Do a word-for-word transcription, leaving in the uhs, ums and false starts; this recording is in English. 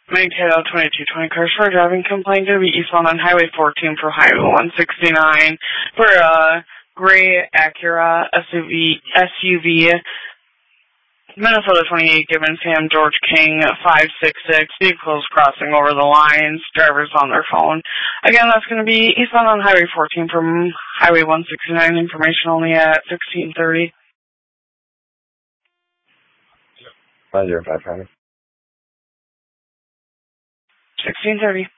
Mankato twenty-two twenty cars for a driving complaint to be eastbound on Highway fourteen for Highway one sixty-nine for a gray Acura S U V, S U V Minnesota twenty-eight given Sam George King five six six, vehicles crossing over the lines, drivers on their phone. Again, that's going to be eastbound on Highway fourteen from Highway one sixty-nine, information only at sixteen thirty. five zero five, Harvey. sixteen thirty.